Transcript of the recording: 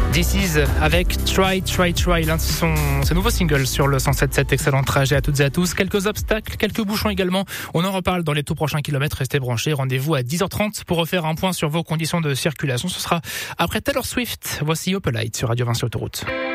This Is avec Try, l'un de ses nouveaux singles sur le 107.7. Excellent trajet à toutes et à tous. Quelques obstacles, quelques bouchons également. On en reparle dans les tout prochains kilomètres. Restez branchés. Rendez-vous à 10h30 pour refaire un point sur vos conditions de circulation. Ce sera après Taylor Swift. Voici Opalite sur Radio 20 sur Autoroute.